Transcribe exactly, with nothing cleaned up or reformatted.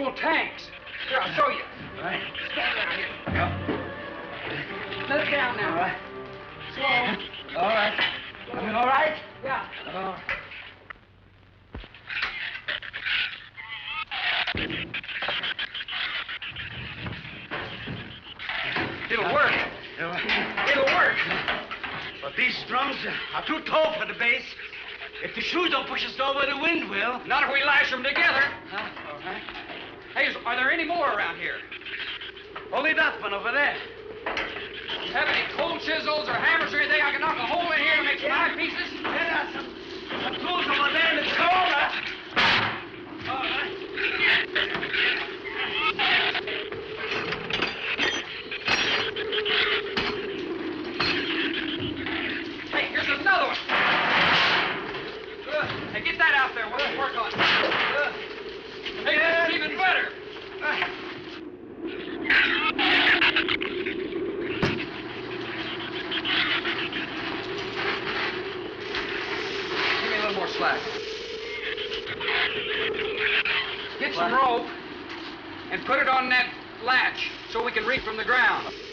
old tanks. Here, I'll show you. All right. Stand around here. Yeah. Let it down now. All right. Slow. All right. I mean, all right? Yeah. Oh. It'll work. It'll work. But these drums are too tall for the bass. If the shoes don't push us over, the wind will. Not if we lash them together. Huh? All right. Hey, is- are there any more around here? Only that one over there. Have any cold chisels or hammers or anything I can knock a hole in here to make some eyepieces? Yeah, some, some tools over there in the corner. All right. Hey, here's another one. Good. Hey, get that out there. We'll work on it. Good. Hey, this is even better. Give me a little more slack. Get some rope and put it on that latch so we can reach from the ground.